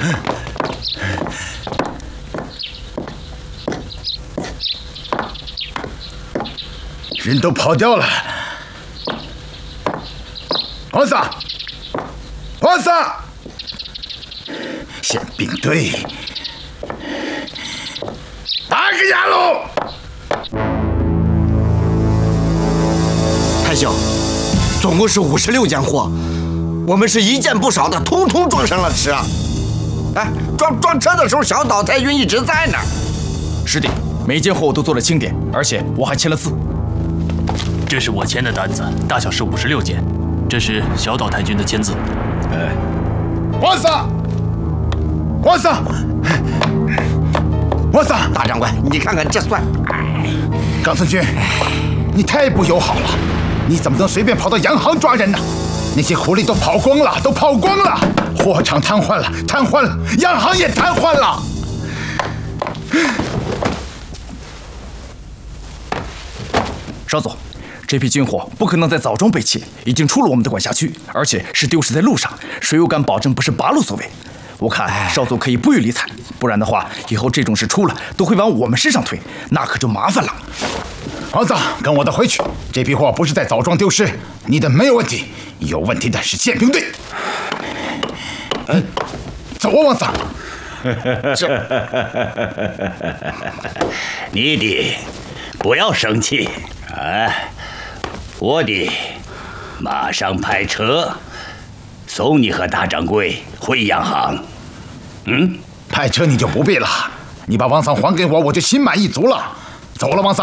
人都跑掉了。王萨，王萨，宪兵队，打个压路！ 太兄，总共是56件货，我们是一件不少的，统统装上了车。哎，装车的时候，小岛太君一直在那儿。 是的，每件货我都做了清点，而且我还签了字。 这是我签的单子，大小是56件，这是小岛太君的签字。 王萨，王萨，王萨， 大长官，你看看这算…… 冈村君，你太不友好了！你怎么能随便跑到洋行抓人呢？那些狐狸都跑光了，都跑光了，货场瘫痪了，瘫痪了，洋行也瘫痪了。 少佐，这批军火不可能在枣庄被窃，已经出了我们的管辖区，而且是丢失在路上，谁又敢保证不是八路所为？我看少佐可以不予理睬，不然的话，以后这种事出了都会往我们身上推，那可就麻烦了。 王萨，跟我的回去。这批货不是在枣庄丢失，你的没有问题，有问题的是宪兵队。走啊，王萨。 你的不要生气啊！我的马上派车送你和大掌柜回洋行。 派车你就不必了，你把王桑还给我，我就心满意足了。走了，王桑。